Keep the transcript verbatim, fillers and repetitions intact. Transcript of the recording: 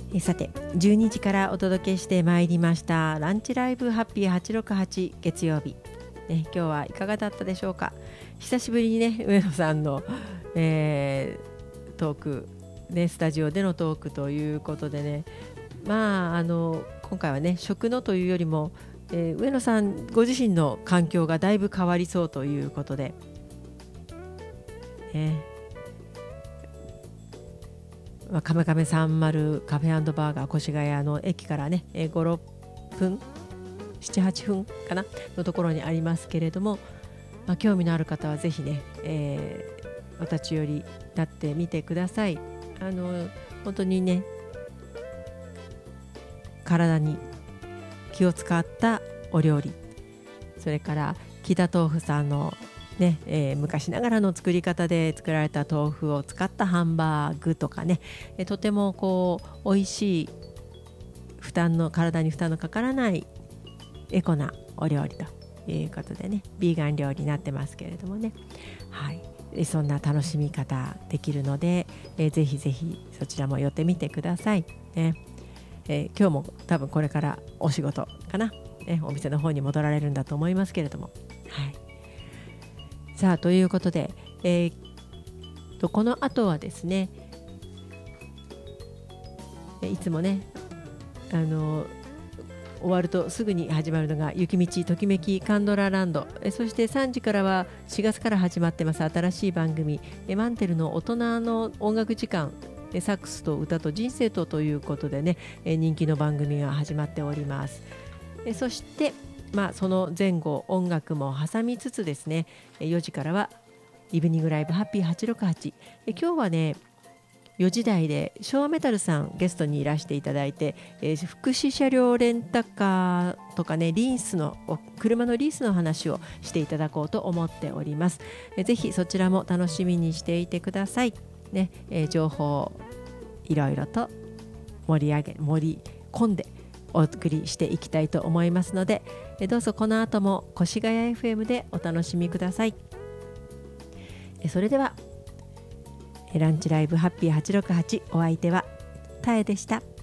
えさてじゅうにじからお届けしてまいりましたランチライブハッピーはちろくはち月曜日、ね、今日はいかがだったでしょうか。久しぶりにね上野さんの、えー、トーク、ね、スタジオでのトークということでね、まああの今回はね食のというよりも、えー、上野さんご自身の環境がだいぶ変わりそうということで、ね、まあ、カメカメさんじゅうカフェ&バーガー越谷の駅からねご、ろっぷんなな、はっぷんかなのところにありますけれども、まあ、興味のある方はぜひね、えー、お立ち寄りになってみてください。あの本当にね体に気を使ったお料理、それから木田豆腐さんのねえー、昔ながらの作り方で作られた豆腐を使ったハンバーグとかね、えー、とてもこう美味しい負担の体に負担のかからないエコなお料理ということでね、ビーガン料理になってますけれどもね、はい、そんな楽しみ方できるので、えー、ぜひぜひそちらも寄ってみてください、ねえー、今日も多分これからお仕事かな、ね、お店の方に戻られるんだと思いますけれども、はい、さあということで、えー、とこの後はですね、いつもねあの終わるとすぐに始まるのが雪道ときめきカンドラランド、えそしてさんじからはしがつから始まってます新しい番組えマンテルの大人の音楽時間えサックスと歌と人生とということでねえ人気の番組が始まっております。えそしてまあ、その前後音楽も挟みつつですねよじからはイブニングライブハッピーはちろくはち、え今日はねよじ台で昭和メタルさんゲストにいらしていただいて、えー、福祉車両レンタカーとかねリースの車のリースの話をしていただこうと思っております。えー、ぜひそちらも楽しみにしていてください、ねえー、情報いろいろと盛り上げ盛り込んでお送りしていきたいと思いますので、どうぞこの後も越谷 エフエム でお楽しみください。それではランチライブハッピーはちろくはち、お相手はタエでした。